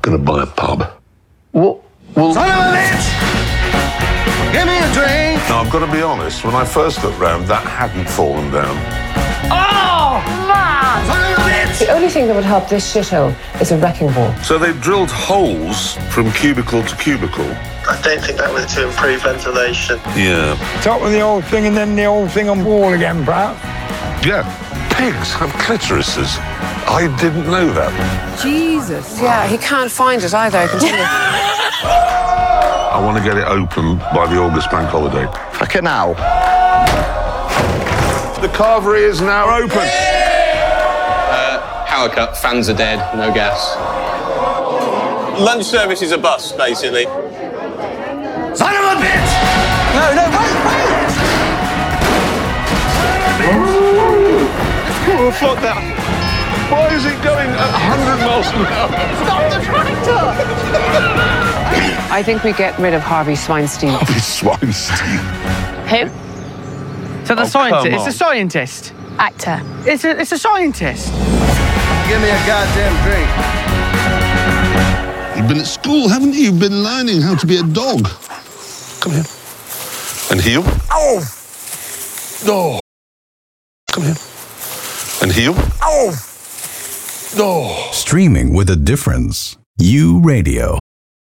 Gonna buy a pub. Well, son of a bitch! Give me a drink! Now, I've got to be honest, when I first looked round, that hadn't fallen down. Oh, man! Son of a bitch! The only thing that would help this shithole is a wrecking ball. So they drilled holes from cubicle to cubicle. I don't think that was to improve ventilation. Yeah. Top of the old thing and then the old thing on wall again, perhaps. Yeah. Pigs have clitorises. I didn't know that. Jesus. Yeah, he can't find it either, I can tell you. I want to get it open by the August bank holiday. Fuck it now. The carvery is now open. Power cut, fans are dead, no gas. Lunch service is a bust, basically. Son of a bitch! No, wait! Oh, fuck that. Why is it going at 100 miles an hour? Stop the tractor! I think we get rid of Harvey Swinestein. Harvey Swinestein. Him? So the Oh, scientist, come it's a on. scientist. Actor. It's a scientist. Give me a goddamn drink. You've been at school, haven't you? You've been learning how to be a dog. Come here. And heel. Oh! No. Come here. And heel. Oh! No. Streaming with a difference. You Radio.